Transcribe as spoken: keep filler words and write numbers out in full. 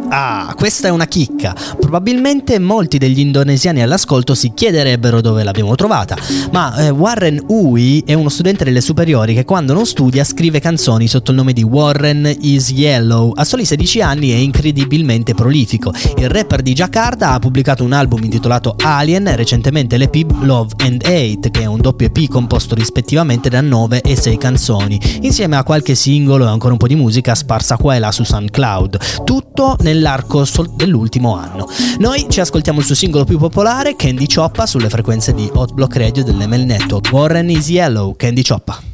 Ah, questa è una chicca. Probabilmente molti degli indonesiani all'ascolto si chiederebbero dove l'abbiamo trovata, ma eh, Warren Uwi è uno studente delle superiori che quando non studia scrive canzoni sotto il nome di Warren is Yellow. A soli sedici anni è incredibilmente prolifico. Il rapper di Giacarta ha pubblicato un album intitolato Alien e recentemente l'E P Love and Hate, che è un doppio E P composto rispettivamente da nove e sei canzoni, insieme a qualche singolo e ancora un po' di musica sparsa qua e là su SoundCloud. Tutto nell'arco sol- dell'ultimo anno. Noi ci ascoltiamo il suo singolo più popolare, Candy Choppa, sulle frequenze di Hot Block Radio dell'M L Network. Warren is Yellow, Candy Choppa.